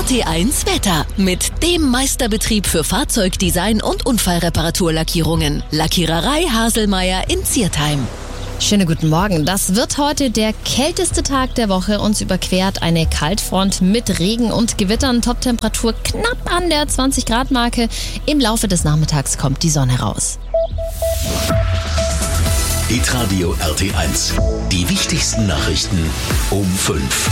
RT1 Wetter mit dem Meisterbetrieb für Fahrzeugdesign und Unfallreparaturlackierungen. Lackiererei Haselmeier in Ziertheim. Schönen guten Morgen. Das wird heute der kälteste Tag der Woche. Uns überquert eine Kaltfront mit Regen und Gewittern. Toptemperatur knapp an der 20-Grad-Marke. Im Laufe des Nachmittags kommt die Sonne raus. Hitradio RT1. Die wichtigsten Nachrichten um 5.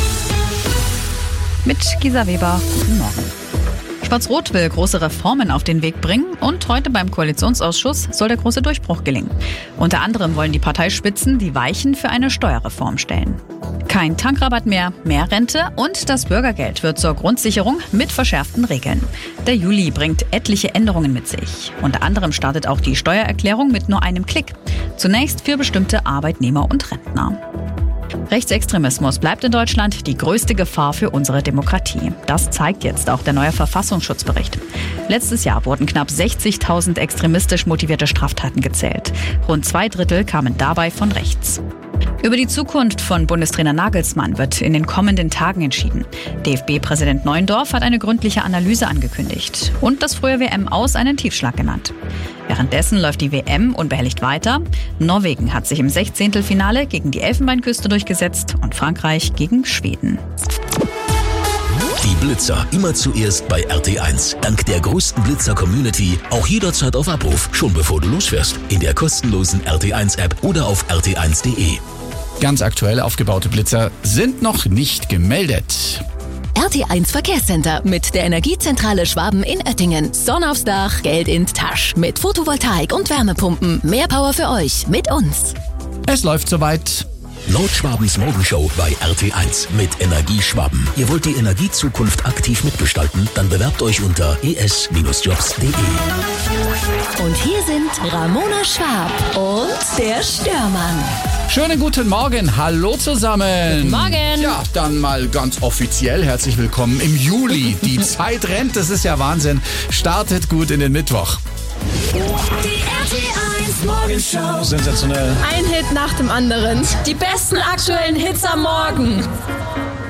Mit Gisa Weber. Guten Morgen. Schwarz-Rot will große Reformen auf den Weg bringen und heute beim Koalitionsausschuss soll der große Durchbruch gelingen. Unter anderem wollen die Parteispitzen die Weichen für eine Steuerreform stellen. Kein Tankrabatt mehr, mehr Rente und das Bürgergeld wird zur Grundsicherung mit verschärften Regeln. Der Juli bringt etliche Änderungen mit sich. Unter anderem startet auch die Steuererklärung mit nur einem Klick. Zunächst für bestimmte Arbeitnehmer und Rentner. Rechtsextremismus bleibt in Deutschland die größte Gefahr für unsere Demokratie. Das zeigt jetzt auch der neue Verfassungsschutzbericht. Letztes Jahr wurden knapp 60.000 extremistisch motivierte Straftaten gezählt. Rund 2/3 kamen dabei von rechts. Über die Zukunft von Bundestrainer Nagelsmann wird in den kommenden Tagen entschieden. DFB-Präsident Neuendorf hat eine gründliche Analyse angekündigt und das frühe WM-Aus einen Tiefschlag genannt. Währenddessen läuft die WM unbehelligt weiter. Norwegen hat sich im 16. Finale gegen die Elfenbeinküste durchgesetzt und Frankreich gegen Schweden. Die Blitzer immer zuerst bei RT1. Dank der größten Blitzer-Community auch jederzeit auf Abruf, schon bevor du losfährst. In der kostenlosen RT1-App oder auf rt1.de. Ganz aktuell aufgebaute Blitzer sind noch nicht gemeldet. RT1 Verkehrscenter mit der Energiezentrale Schwaben in Oettingen. Sonne aufs Dach, Geld in die Tasche. Mit Photovoltaik und Wärmepumpen. Mehr Power für euch mit uns. Es läuft soweit. Nordschwabens Morgenshow bei RT1 mit Energie Schwaben. Ihr wollt die Energiezukunft aktiv mitgestalten? Dann bewerbt euch unter es-jobs.de. Und hier sind Ramona Schwab und der Störmann. Schönen guten Morgen, hallo zusammen. Guten Morgen. Ja, dann mal ganz offiziell herzlich willkommen im Juli. Die Zeit rennt, das ist ja Wahnsinn. Startet gut in den Mittwoch. Die RT1 Morgenshow. Sensationell. Ein Hit nach dem anderen. Die besten aktuellen Hits am Morgen.